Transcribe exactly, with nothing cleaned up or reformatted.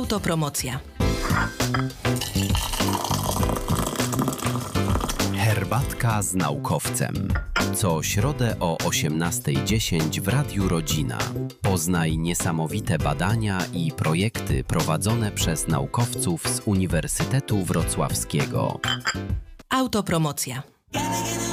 Autopromocja. Herbatka z naukowcem. Co środę o osiemnastej dziesięć w Radiu Rodzina. Poznaj niesamowite badania i projekty prowadzone przez naukowców z Uniwersytetu Wrocławskiego. Autopromocja.